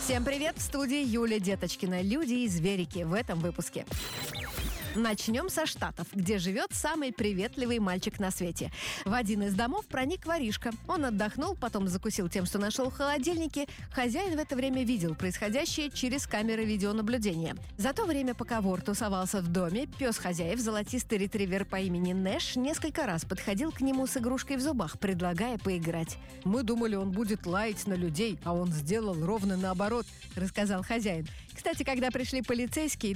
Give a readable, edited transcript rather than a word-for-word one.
Всем привет! В студии Юлия Деточкина. Люди и зверики в этом выпуске. Начнем со Штатов, где живет самый приветливый мальчик на свете. В один из домов проник воришка. Он отдохнул, потом закусил тем, что нашел в холодильнике. Хозяин в это время видел происходящее через камеры видеонаблюдения. За то время, пока вор тусовался в доме, пес хозяев, золотистый ретривер по имени Нэш, несколько раз подходил к нему с игрушкой в зубах, предлагая поиграть. «Мы думали, он будет лаять на людей, а он сделал ровно наоборот», — рассказал хозяин. Кстати, когда пришли полицейские,